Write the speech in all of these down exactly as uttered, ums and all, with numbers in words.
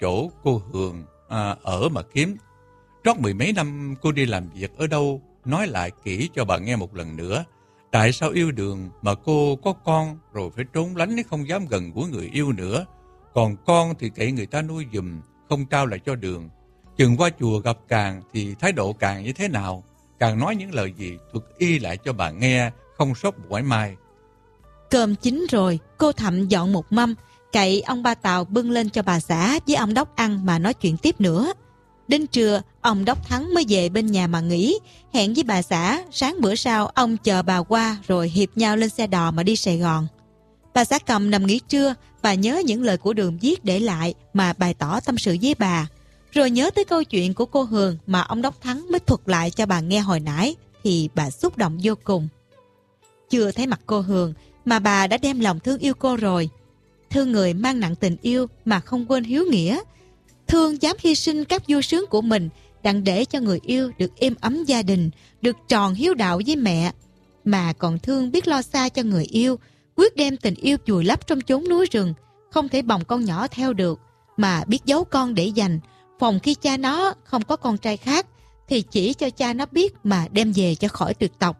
chỗ cô Hường à, ở mà kiếm. Trót mười mấy năm cô đi làm việc ở đâu, nói lại kỹ cho bà nghe một lần nữa. Tại sao yêu Đường mà cô có con rồi phải trốn lánh không dám gần gũi người yêu nữa. Còn con thì kệ người ta nuôi giùm, không trao lại cho Đường. Chừng qua chùa gặp Càng thì thái độ Càng như thế nào? Càng nói những lời gì thuật y lại cho bà nghe, không sót một mảy may. Cơm chín rồi, cô Thậm dọn một mâm, cậy ông ba Tàu bưng lên cho bà xã với ông Đốc ăn mà nói chuyện tiếp nữa. Đến trưa, ông Đốc Thắng mới về bên nhà mà nghỉ, hẹn với bà xã sáng bữa sau ông chờ bà qua rồi hiệp nhau lên xe đò mà đi Sài Gòn. Bà xã Cầm nằm nghỉ trưa, bà nhớ những lời của Đường viết để lại mà bày tỏ tâm sự với bà. Rồi nhớ tới câu chuyện của cô Hường mà ông Đốc Thắng mới thuật lại cho bà nghe hồi nãy thì bà xúc động vô cùng. Chưa thấy mặt cô Hường mà bà đã đem lòng thương yêu cô rồi. Thương người mang nặng tình yêu mà không quên hiếu nghĩa. Thương dám hy sinh các vui sướng của mình đặng để cho người yêu được êm ấm gia đình, được tròn hiếu đạo với mẹ. Mà còn thương biết lo xa cho người yêu, quyết đem tình yêu vùi lấp trong chốn núi rừng, không thể bồng con nhỏ theo được, mà biết giấu con để dành, phòng khi cha nó không có con trai khác thì chỉ cho cha nó biết mà đem về cho khỏi tuyệt tộc.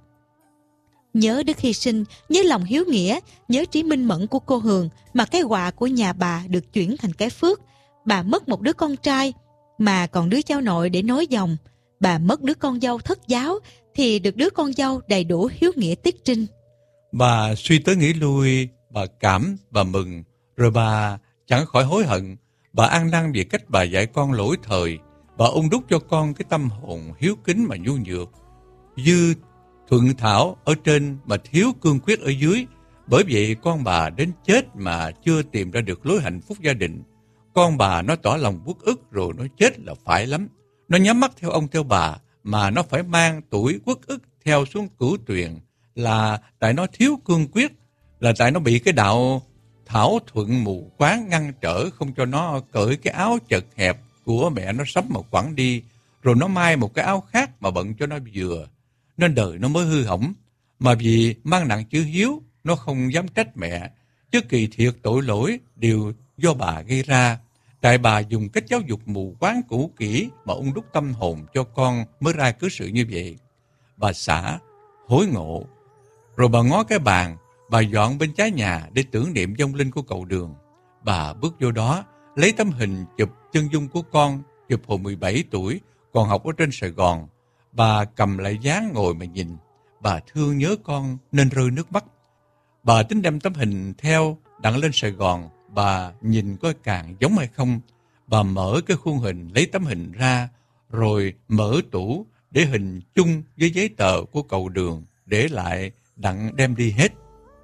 Nhớ đức hy sinh, nhớ lòng hiếu nghĩa, nhớ trí minh mẫn của cô Hường mà cái họa của nhà bà được chuyển thành cái phước. Bà mất một đứa con trai mà còn đứa cháu nội để nối dòng. Bà mất đứa con dâu thất giáo thì được đứa con dâu đầy đủ hiếu nghĩa tiết trinh. Bà suy tới nghĩ lui, bà cảm, bà mừng, rồi bà chẳng khỏi hối hận. Bà ăn năn về cách bà dạy con lỗi thời. Bà ung đúc cho con cái tâm hồn hiếu kính mà nhu nhược. Dư thuận thảo ở trên mà thiếu cương quyết ở dưới. Bởi vậy con bà đến chết mà chưa tìm ra được lối hạnh phúc gia đình. Con bà nó tỏ lòng uất ức rồi nó chết là phải lắm. Nó nhắm mắt theo ông theo bà mà nó phải mang tuổi uất ức theo xuống cửu tuyền là tại nó thiếu cương quyết, là tại nó bị cái đạo thảo thuận mù quáng ngăn trở không cho nó cởi cái áo chật hẹp của mẹ nó sắm mà quẳng đi, rồi nó may một cái áo khác mà bận cho nó vừa. Nên đời nó mới hư hỏng, mà vì mang nặng chữ hiếu, nó không dám trách mẹ, chứ kỳ thiệt tội lỗi đều do bà gây ra. Tại bà dùng cách giáo dục mù quáng cũ kỹ mà ung đúc tâm hồn cho con mới ra cứ sự như vậy. Bà xã hối ngộ, rồi bà ngó cái bàn, bà dọn bên trái nhà để tưởng niệm vong linh của cậu Đường. Bà bước vô đó, lấy tấm hình chụp chân dung của con, chụp hồi mười bảy tuổi, còn học ở trên Sài Gòn. Bà cầm lại dáng ngồi mà nhìn. Bà thương nhớ con nên rơi nước mắt. Bà tính đem tấm hình theo, đặng lên Sài Gòn. Bà nhìn coi càng giống hay không. Bà mở cái khuôn hình, lấy tấm hình ra, rồi mở tủ để hình chung với giấy tờ của cậu Đường, để lại đặng đem đi hết.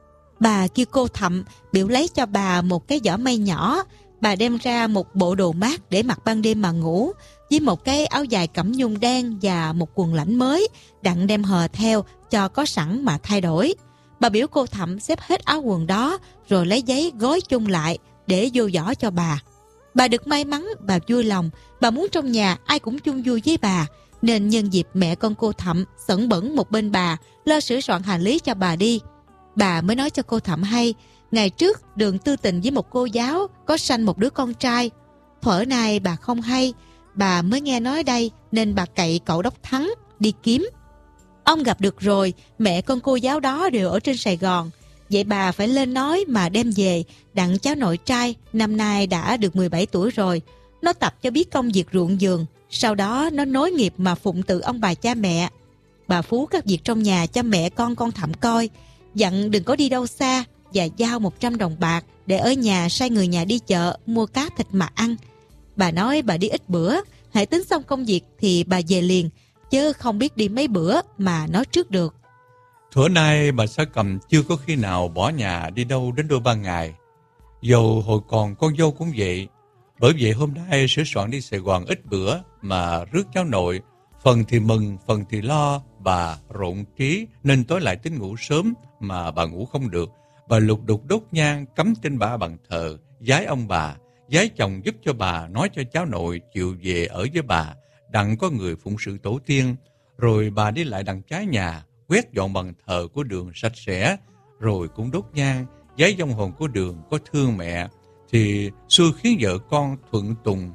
Bà kêu cô Thậm biểu lấy cho bà một cái giỏ mây nhỏ. Bà đem ra một bộ đồ mát để mặc ban đêm mà ngủ, với một cái áo dài cẩm nhung đen và một quần lãnh mới, đặng đem hờ theo cho có sẵn mà thay đổi. Bà biểu cô Thậm xếp hết áo quần đó, rồi lấy giấy gói chung lại để vô giỏ cho bà. Bà được may mắn, bà vui lòng, bà muốn trong nhà ai cũng chung vui với bà, nên nhân dịp mẹ con cô Thậm xẩn bẩn một bên bà, lo sửa soạn hành lý cho bà đi. Bà mới nói cho cô Thậm hay, ngày trước Đường tư tình với một cô giáo, có sanh một đứa con trai. Thuở nay bà không hay, bà mới nghe nói đây nên bà cậy cậu Đốc Thắng đi kiếm. Ông gặp được rồi, mẹ con cô giáo đó đều ở trên Sài Gòn. Vậy bà phải lên nói mà đem về, đặng cháu nội trai năm nay đã được mười bảy tuổi rồi. Nó tập cho biết công việc ruộng vườn, sau đó nó nối nghiệp mà phụng tự ông bà cha mẹ. Bà phú các việc trong nhà cho mẹ con con Thậm coi, dặn đừng có đi đâu xa, và giao một trăm đồng bạc để ở nhà sai người nhà đi chợ mua cá thịt mà ăn. Bà nói bà đi ít bữa, hãy tính xong công việc thì bà về liền, chứ không biết đi mấy bữa mà nói trước được. Thuở nay bà xã Cầm chưa có khi nào bỏ nhà đi đâu đến đôi ba ngày. Dầu hồi còn con dâu cũng vậy. Bởi vậy hôm nay sửa soạn đi Sài Gòn ít bữa mà rước cháu nội. Phần thì mừng, phần thì lo. Bà rộn trí nên tối lại tính ngủ sớm mà bà ngủ không được. Bà lục đục đốt nhang cắm trên bả bàn thờ, vái ông bà, vái chồng giúp cho bà, nói cho cháu nội chịu về ở với bà, đặng có người phụng sự tổ tiên. Rồi bà đi lại đằng trái nhà, quét dọn bàn thờ của Đường sạch sẽ, rồi cũng đốt nhang, vái vong hồn của Đường có thương mẹ, thì xưa khiến vợ con thuận tùng